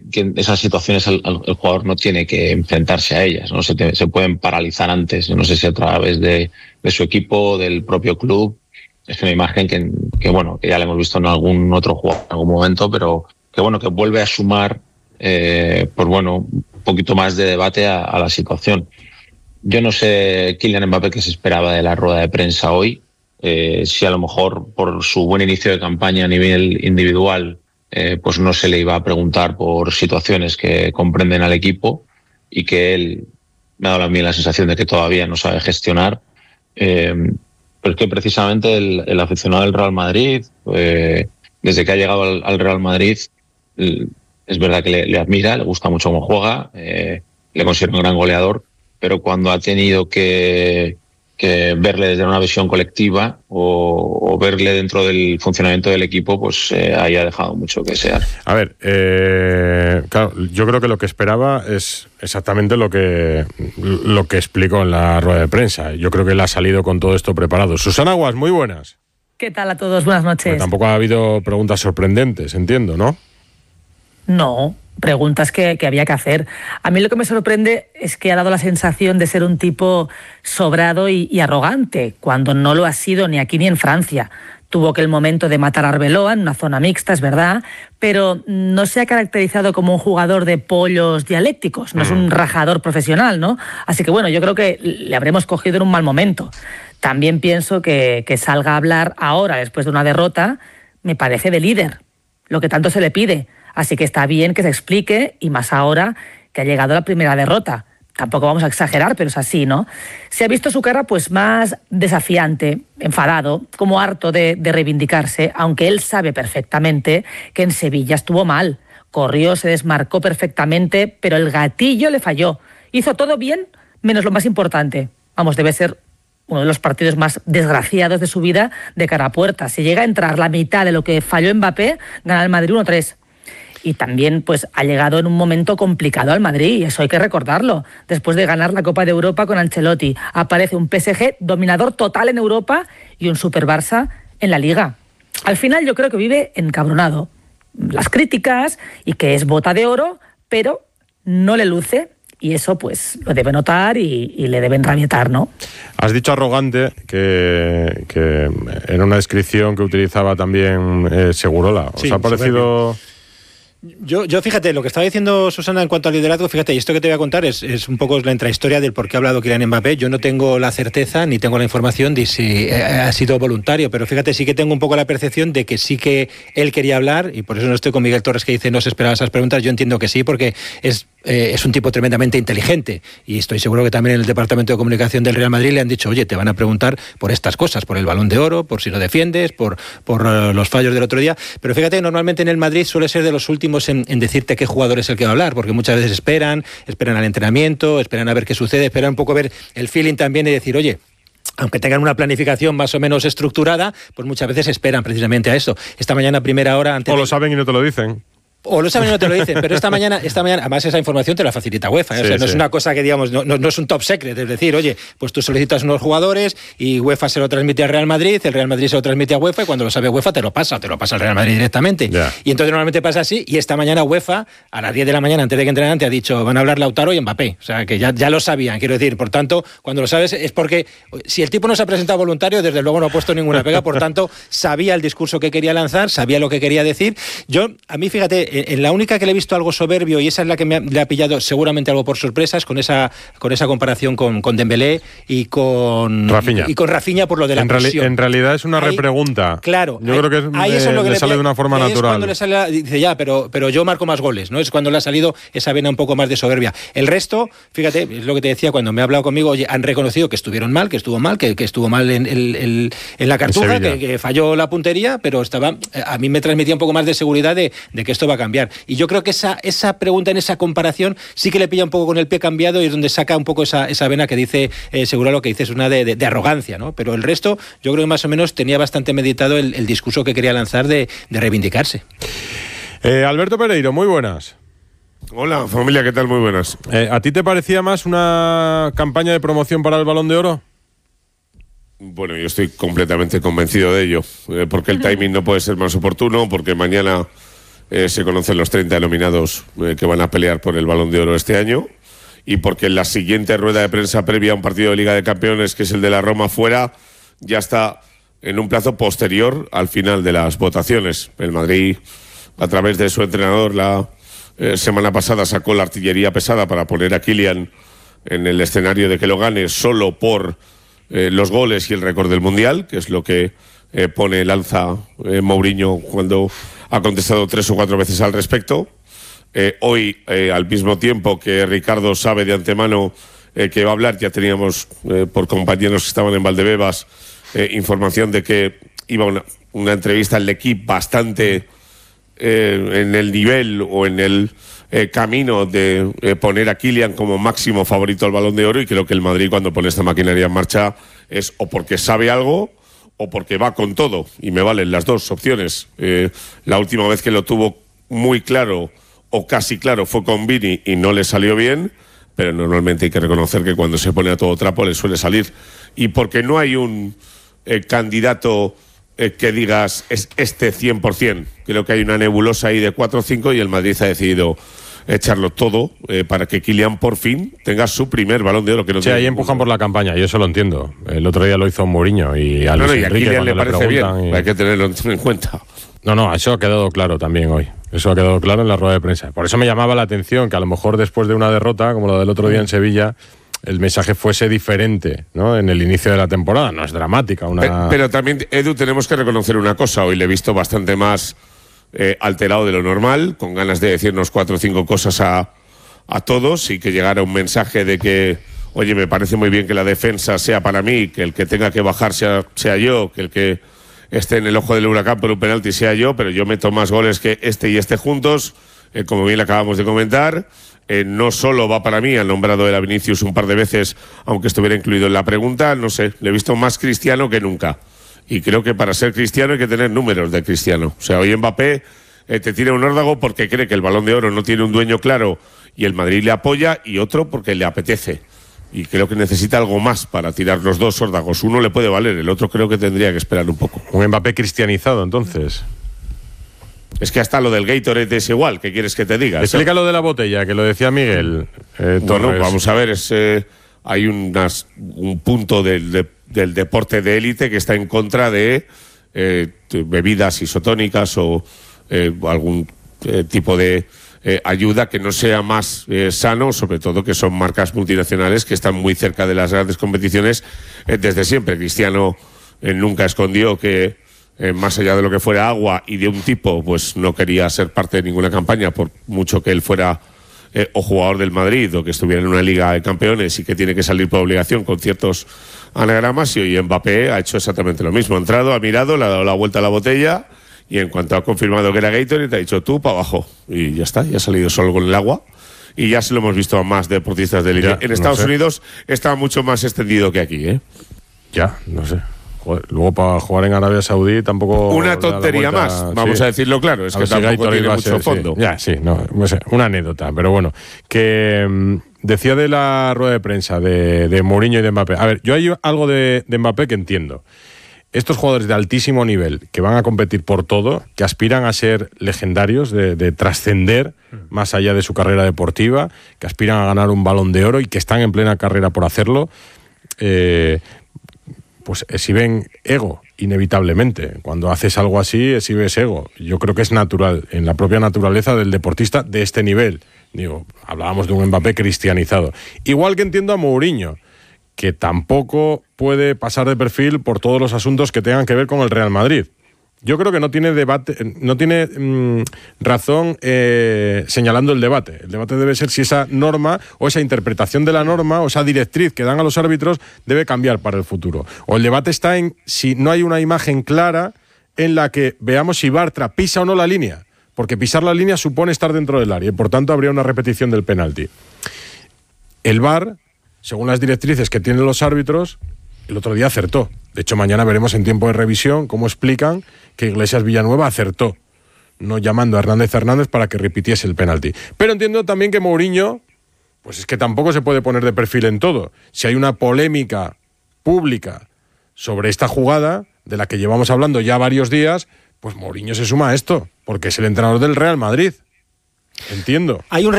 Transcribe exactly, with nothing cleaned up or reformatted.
que en esas situaciones el, el jugador no tiene que enfrentarse a ellas, ¿no? Se, te, se pueden paralizar antes, no sé si a través de, de su equipo, del propio club. Es una imagen que, que, bueno, que ya la hemos visto en algún otro jugador en algún momento, pero que, bueno, que vuelve a sumar, eh, pues bueno, un poquito más de debate a, a la situación. Yo no sé Kylian Mbappé qué se esperaba de la rueda de prensa hoy, eh, si a lo mejor por su buen inicio de campaña a nivel individual, eh, pues no se le iba a preguntar por situaciones que comprenden al equipo y que él me ha dado a mí la sensación de que todavía no sabe gestionar. Eh, pero es que precisamente el, el aficionado del Real Madrid, eh, desde que ha llegado al, al Real Madrid, es verdad que le, le admira, le gusta mucho cómo juega, eh, le considera un gran goleador, pero cuando ha tenido que, que verle desde una visión colectiva o, o verle dentro del funcionamiento del equipo, pues eh, ahí ha dejado mucho que desear. A ver, eh, claro, yo creo que lo que esperaba es exactamente lo que lo que explicó en la rueda de prensa. Yo creo que él ha salido con todo esto preparado. Susana Guas, muy buenas. ¿Qué tal a todos? Buenas noches. Pero tampoco ha habido preguntas sorprendentes, entiendo, ¿no? No, preguntas que, que había que hacer. A mí lo que me sorprende es que ha dado la sensación de ser un tipo sobrado y, y arrogante, cuando no lo ha sido ni aquí ni en Francia. Tuvo aquel momento de matar a Arbeloa en una zona mixta, es verdad, pero no se ha caracterizado como un jugador de pollos dialécticos, no es un rajador profesional, ¿no? Así que bueno, yo creo que le habremos cogido en un mal momento. También pienso que, que salga a hablar ahora, después de una derrota, me parece de líder, lo que tanto se le pide. Así que está bien que se explique, y más ahora que ha llegado la primera derrota. Tampoco vamos a exagerar, pero es así, ¿no? Se ha visto su cara pues más desafiante, enfadado, como harto de, de reivindicarse, aunque él sabe perfectamente que en Sevilla estuvo mal. Corrió, se desmarcó perfectamente, pero el gatillo le falló. Hizo todo bien, menos lo más importante. Vamos, debe ser uno de los partidos más desgraciados de su vida de cara a puerta. Si llega a entrar la mitad de lo que falló Mbappé, gana el Madrid uno tres. Y también pues ha llegado en un momento complicado al Madrid, y eso hay que recordarlo. Después de ganar la Copa de Europa con Ancelotti, aparece un P S G dominador total en Europa y un Super Barça en la Liga. Al final yo creo que vive encabronado. Las críticas y que es bota de oro, pero no le luce, y eso pues lo debe notar y, y le deben rabietar, ¿no? Has dicho arrogante, que, que era una descripción que utilizaba también eh, Segurola. ¿Os sí, ha parecido...? Yo, yo fíjate, lo que estaba diciendo Susana en cuanto al liderazgo, fíjate, y esto que te voy a contar es, es un poco la intrahistoria del por qué ha hablado Kylian Mbappé. Yo no tengo la certeza ni tengo la información de si ha sido voluntario, pero fíjate, sí que tengo un poco la percepción de que sí que él quería hablar, y por eso no estoy con Miguel Torres, que dice no se esperaba esas preguntas. Yo entiendo que sí, porque es, eh, es un tipo tremendamente inteligente, y estoy seguro que también en el departamento de comunicación del Real Madrid le han dicho, oye, te van a preguntar por estas cosas, por el Balón de Oro, por si lo defiendes, por, por uh, los fallos del otro día. Pero fíjate, normalmente en el Madrid suele ser de los últimos En, en decirte qué jugador es el que va a hablar, porque muchas veces esperan, esperan al entrenamiento, esperan a ver qué sucede, esperan un poco a ver el feeling también y decir, oye, aunque tengan una planificación más o menos estructurada, pues muchas veces esperan precisamente a eso. Esta mañana a primera hora... Antes o lo de... saben y no te lo dicen. O lo saben y no te lo dicen, pero esta mañana, esta mañana, además esa información te la facilita UEFA, ¿eh? Sí, o sea, no sí. es una cosa que digamos, no, no, no es un top secret, es decir, oye, pues tú solicitas unos jugadores y UEFA se lo transmite al Real Madrid, el Real Madrid se lo transmite a UEFA, y cuando lo sabe UEFA te lo pasa, te lo pasa al Real Madrid directamente. Yeah. Y entonces normalmente pasa así, y esta mañana UEFA, a las diez de la mañana, antes de que entrenen, te ha dicho, van a hablar Lautaro y Mbappé, o sea, que ya, ya lo sabían, quiero decir, por tanto, cuando lo sabes es porque, si el tipo no se ha presentado voluntario, desde luego no ha puesto ninguna pega, por tanto, sabía el discurso que quería lanzar, sabía lo que quería decir. Yo, a mí, fíjate, en la única que he visto algo soberbio, y esa es la que me ha, le ha pillado seguramente algo por sorpresas, con esa con esa comparación con, con Dembélé y con Rafinha. Y, y con Rafinha por lo de la en, presión. reali- en realidad es una ahí, repregunta. Claro. Yo ahí, creo que es, ahí eh, eso es lo que le, le sale de una forma ahí natural. Es cuando le sale, dice, ya, pero, pero yo marco más goles, ¿no? Es cuando le ha salido esa vena un poco más de soberbia. El resto, fíjate, es lo que te decía cuando me ha hablado conmigo, oye, han reconocido que estuvieron mal, que estuvo mal, que, que estuvo mal en, el, el, en la Cartuja, que, que falló la puntería, pero estaba, a mí me transmitía un poco más de seguridad de, de que esto va a cambiar. Y yo creo que esa, esa pregunta, en esa comparación, sí que le pilla un poco con el pie cambiado, y es donde saca un poco esa, esa vena que dice, eh, seguro lo que dice es una de, de, de arrogancia, ¿no? Pero el resto, yo creo que más o menos tenía bastante meditado el, el discurso que quería lanzar de, de reivindicarse. Eh, Alberto Pereiro, muy buenas. Hola, familia, ¿qué tal? Muy buenas. Eh, ¿A ti te parecía más una campaña de promoción para el Balón de Oro? Bueno, yo estoy completamente convencido de ello, eh, porque el timing no puede ser más oportuno, porque mañana eh, se conocen los treinta nominados eh, que van a pelear por el Balón de Oro este año, y porque en la siguiente rueda de prensa previa a un partido de Liga de Campeones, que es el de la Roma fuera, ya está en un plazo posterior al final de las votaciones. El Madrid, a través de su entrenador, la eh, semana pasada sacó la artillería pesada para poner a Kylian en el escenario de que lo gane solo por eh, los goles y el récord del Mundial, que es lo que eh, pone lanza eh, Mourinho cuando ha contestado tres o cuatro veces al respecto. Eh, hoy, eh, al mismo tiempo que Ricardo sabe de antemano eh, que va a hablar, ya teníamos eh, por compañeros que estaban en Valdebebas eh, información de que iba una, una entrevista al equipo bastante eh, en el nivel o en el Eh, camino de eh, poner a Kylian como máximo favorito al Balón de Oro, y creo que el Madrid, cuando pone esta maquinaria en marcha, es o porque sabe algo o porque va con todo, y me valen las dos opciones. Eh, la última vez que lo tuvo muy claro o casi claro fue con Vini y no le salió bien, pero normalmente hay que reconocer que cuando se pone a todo trapo le suele salir, y porque no hay un eh, candidato eh, que digas es este cien por ciento. Creo que hay una nebulosa ahí de cuatro o cinco, y el Madrid ha decidido echarlo todo eh, para que Kylian por fin tenga su primer Balón de Oro. Que no sí, ahí empujan por la campaña, yo eso lo entiendo. El otro día lo hizo Mourinho y a no, Luis no, y a Enrique Kylian le le parece bien, y... hay que tenerlo en cuenta. No, no, eso ha quedado claro también hoy. Eso ha quedado claro en la rueda de prensa. Por eso me llamaba la atención que a lo mejor después de una derrota, como la del otro día en Sevilla, el mensaje fuese diferente, ¿no? En el inicio de la temporada. No es dramática. Una... Pero, pero también, Edu, tenemos que reconocer una cosa. Hoy le he visto bastante más eh, alterado de lo normal, con ganas de decirnos cuatro o cinco cosas a, a todos, y que llegara un mensaje de que, oye, me parece muy bien que la defensa sea para mí, que el que tenga que bajar sea, sea yo, que el que esté en el ojo del huracán por un penalti sea yo, pero yo meto más goles que este y este juntos, eh, como bien le acabamos de comentar. Eh, no solo va para mí, han nombrado el a Vinicius un par de veces, aunque estuviera incluido en la pregunta, no sé, le he visto más Cristiano que nunca. Y creo que para ser Cristiano hay que tener números de Cristiano. O sea, hoy Mbappé eh, te tira un órdago porque cree que el Balón de Oro no tiene un dueño claro y el Madrid le apoya, y otro porque le apetece. Y creo que necesita algo más para tirar los dos órdagos. Uno le puede valer, el otro creo que tendría que esperar un poco. Un Mbappé cristianizado, entonces. Es que hasta lo del Gatorade es igual, ¿qué quieres que te diga? Explica lo de la botella, que lo decía Miguel. Eh, bueno, vamos a ver, es, eh, hay unas, un punto del, de, del deporte de élite que está en contra de eh, bebidas isotónicas o eh, algún eh, tipo de eh, ayuda que no sea más eh, sano, sobre todo que son marcas multinacionales que están muy cerca de las grandes competiciones eh, desde siempre. Cristiano eh, nunca escondió que Eh, más allá de lo que fuera agua y de un tipo, pues no quería ser parte de ninguna campaña, por mucho que él fuera eh, o jugador del Madrid o que estuviera en una Liga de Campeones y que tiene que salir por obligación con ciertos anagramas. Y hoy Mbappé ha hecho exactamente lo mismo. Ha entrado, ha mirado, le ha dado la vuelta a la botella, y en cuanto ha confirmado que era Gatorade, te ha dicho tú para abajo. Y ya está, ya ha salido solo con el agua. Y ya se lo hemos visto a más deportistas de élite. En Estados no sé. Unidos está mucho más extendido que aquí, ¿eh? Ya, no sé. Joder, luego para jugar en Arabia Saudí tampoco... Una tontería vuelta, más, vamos sí. a decirlo claro, es a que tampoco tiene mucho ser, fondo. Sí. Ya, sí, no, no sé, una anécdota, pero bueno, que mmm, decía de la rueda de prensa de, de Mourinho y de Mbappé. A ver, yo hay algo de, de Mbappé que entiendo. Estos jugadores de altísimo nivel que van a competir por todo, que aspiran a ser legendarios, de, de trascender más allá de su carrera deportiva, que aspiran a ganar un Balón de Oro y que están en plena carrera por hacerlo, eh... pues exhiben ego, inevitablemente. Cuando haces algo así, exhibes ego. Yo creo que es natural, en la propia naturaleza del deportista de este nivel. Digo, hablábamos de un Mbappé cristianizado. Igual que entiendo a Mourinho, que tampoco puede pasar de perfil por todos los asuntos que tengan que ver con el Real Madrid. Yo creo que no tiene debate, no tiene mmm, razón eh, señalando el debate. El debate debe ser si esa norma o esa interpretación de la norma o esa directriz que dan a los árbitros debe cambiar para el futuro. O el debate está en si no hay una imagen clara en la que veamos si Bartra pisa o no la línea. Porque pisar la línea supone estar dentro del área y por tanto habría una repetición del penalti. El V A R, según las directrices que tienen los árbitros, el otro día acertó. De hecho, mañana veremos en tiempo de revisión cómo explican que Iglesias Villanueva acertó, no llamando a Hernández Hernández para que repitiese el penalti. Pero entiendo también que Mourinho, pues es que tampoco se puede poner de perfil en todo. Si hay una polémica pública sobre esta jugada, de la que llevamos hablando ya varios días, pues Mourinho se suma a esto, porque es el entrenador del Real Madrid. Entiendo. Hay un